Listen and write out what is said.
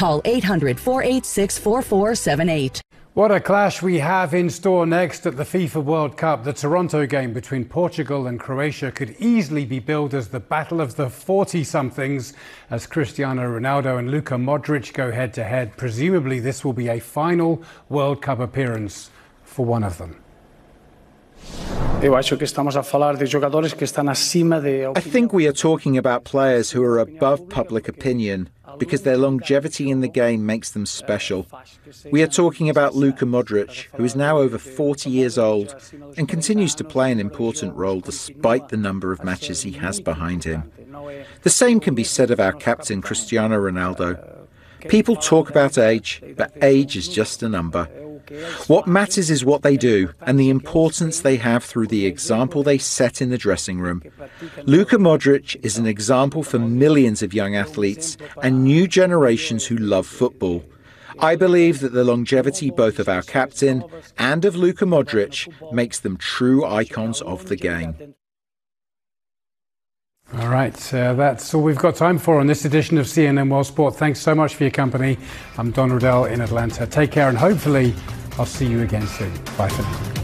Call 800-486-4478. What a clash we have in store next at the FIFA World Cup. The Toronto game between Portugal and Croatia could easily be billed as the battle of the 40-somethings as Cristiano Ronaldo and Luka Modric go head-to-head. Presumably this will be a final World Cup appearance for one of them. I think we are talking about players who are above public opinion because their longevity in the game makes them special. We are talking about Luka Modric, who is now over 40 years old and continues to play an important role despite the number of matches he has behind him. The same can be said of our captain Cristiano Ronaldo. People talk about age, but age is just a number. What matters is what they do and the importance they have through the example they set in the dressing room. Luka Modric is an example for millions of young athletes and new generations who love football. I believe that the longevity both of our captain and of Luka Modric makes them true icons of the game. All right, that's all we've got time for on this edition of CNN World Sport. Thanks so much for your company. I'm Don Riddell in Atlanta. Take care and hopefully I'll see you again soon. Bye for now.